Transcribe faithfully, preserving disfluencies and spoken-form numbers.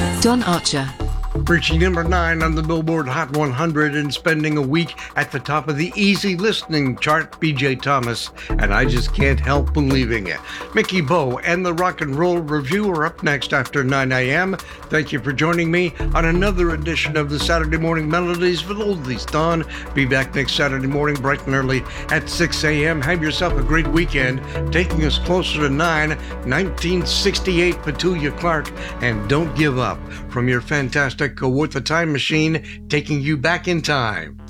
Don Archer. Reaching number nine on the Billboard Hot one hundred and spending a week at the top of the easy listening chart, B J Thomas, and I just can't help believing it. Mickey Bowe and the Rock and Roll Review are up next after nine a.m. Thank you for joining me on another edition of the Saturday Morning Melodies with Oldies Dawn. Be back next Saturday morning bright and early at six a.m. Have yourself a great weekend. Taking us closer to nine, nineteen sixty-eight, Petulia Clark, and Don't Give Up from your fantastic Go With the Time Machine, taking you back in time.